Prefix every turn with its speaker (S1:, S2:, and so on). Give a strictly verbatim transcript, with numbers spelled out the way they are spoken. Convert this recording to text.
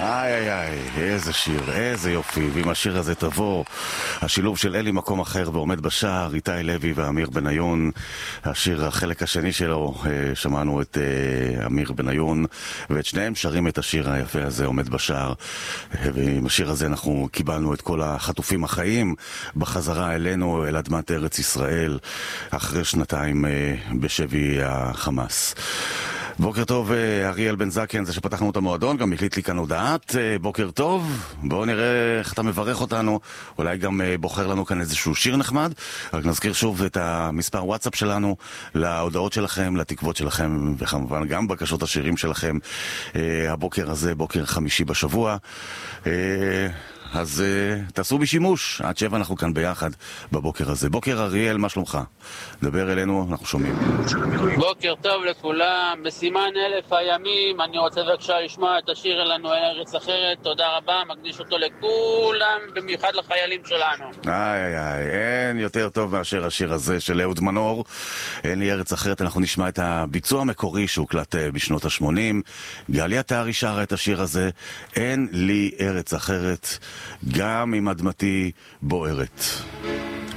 S1: איי איי איי, איזה שיר, איזה יופי. ועם השיר הזה תבוא השילוב של אלי מקום אחר ועומד בשער, איתי לוי ואמיר בניון. השיר, החלק השני שלו, שמענו את אמיר בניון, ואת שניהם שרים את השיר היפה הזה, עומד בשער. ועם השיר הזה אנחנו קיבלנו את כל החטופים החיים בחזרה אלינו, אל אדמת ארץ ישראל, אחרי שנתיים בשבי החמאס. בוקר טוב, אריאל בן זקן, זה שפתחנו את המועדון, גם הקליט לי כאן הודעת. בוקר טוב, בואו נראה איך אתה מברך אותנו, אולי גם בוחר לנו כאן איזשהו שיר נחמד. רק נזכיר שוב את המספר וואטסאפ שלנו, להודעות שלכם, לתקוות שלכם, וכמובן גם בקשות השירים שלכם. הבוקר הזה, בוקר חמישי בשבוע. אז uh, תעשו בשימוש, עד שבע אנחנו כאן ביחד בבוקר הזה. בוקר אריאל, מה שלומך? דבר אלינו, אנחנו שומעים.
S2: בוקר טוב לכולם, בסימן אלף הימים, אני רוצה בבקשה לשמוע את השיר אלינו ארץ אחרת, תודה רבה, מקדיש אותו לכולם, במיוחד לחיילים שלנו.
S1: איי איי איי, אין יותר טוב מאשר השיר הזה של אהוד מנור, אין לי ארץ אחרת. אנחנו נשמע את הביצוע המקורי שהוקלט בשנות ה-שמונים, גלי עטרי שרה את השיר הזה, אין לי ארץ אחרת, גם אם אדמתי בוערת.